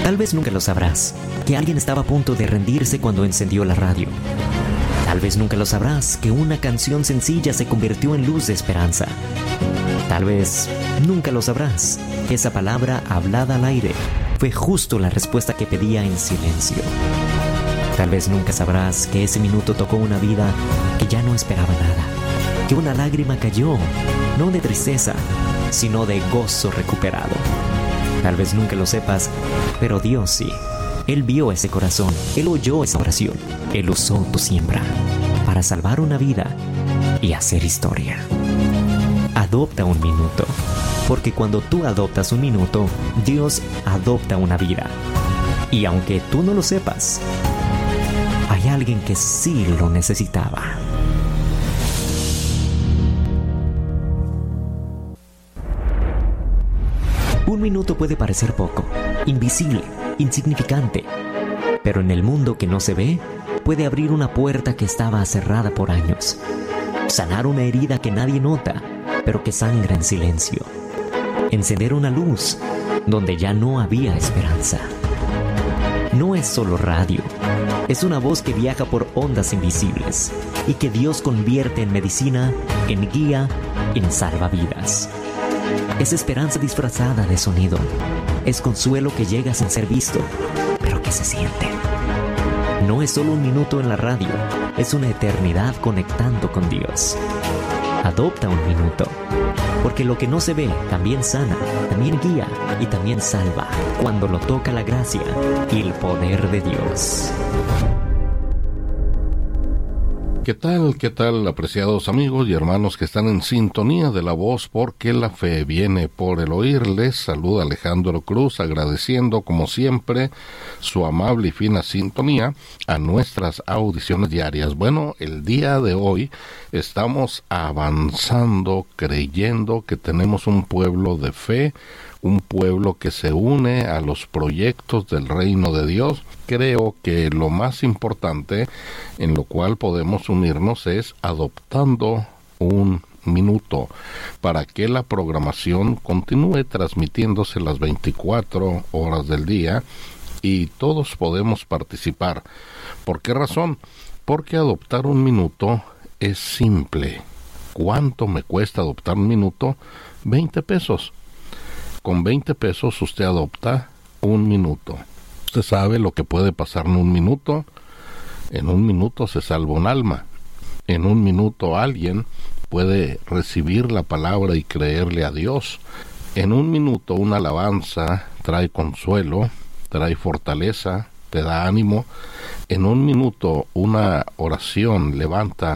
Tal vez nunca lo sabrás, que alguien estaba a punto de rendirse cuando encendió la radio. Tal vez nunca lo sabrás, que una canción sencilla se convirtió en luz de esperanza. Tal vez nunca lo sabrás, que esa palabra hablada al aire fue justo la respuesta que pedía en silencio. Tal vez nunca sabrás que ese minuto tocó una vida que ya no esperaba nada, que una lágrima cayó, no de tristeza, sino de gozo recuperado. Tal vez nunca lo sepas, pero Dios sí. Él vio ese corazón, Él oyó esa oración, Él usó tu siembra para salvar una vida y hacer historia. Adopta un minuto, porque cuando tú adoptas un minuto, Dios adopta una vida. Y aunque tú no lo sepas, hay alguien que sí lo necesitaba. Un minuto puede parecer poco, invisible, insignificante, pero en el mundo que no se ve, puede abrir una puerta que estaba cerrada por años, sanar una herida que nadie nota, pero que sangra en silencio, encender una luz donde ya no había esperanza. No es solo radio, es una voz que viaja por ondas invisibles y que Dios convierte en medicina, en guía, en salvavidas. Es esperanza disfrazada de sonido. Es consuelo que llega sin ser visto, pero que se siente. No es solo un minuto en la radio, es una eternidad conectando con Dios. Adopta un minuto, porque lo que no se ve también sana, también guía y también salva cuando lo toca la gracia y el poder de Dios. ¿Qué tal, apreciados amigos y hermanos que están en sintonía de la voz? Porque la fe viene por el oír. Les saluda Alejandro Cruz, agradeciendo como siempre su amable y fina sintonía a nuestras audiciones diarias. Bueno, el día de hoy estamos avanzando, creyendo que tenemos un pueblo de fe, un pueblo que se une a los proyectos del reino de Dios. Creo que lo más importante en lo cual podemos unirnos es adoptando un minuto para que la programación continúe transmitiéndose las 24 horas del día y todos podemos participar. ¿Por qué razón? Porque adoptar un minuto es simple. ¿Cuánto me cuesta adoptar un minuto? 20 pesos. Con 20 pesos usted adopta un minuto. Usted sabe lo que puede pasar en un minuto. En un minuto se salva un alma. En un minuto alguien puede recibir la palabra y creerle a Dios. En un minuto una alabanza trae consuelo, trae fortaleza, te da ánimo. En un minuto una oración levanta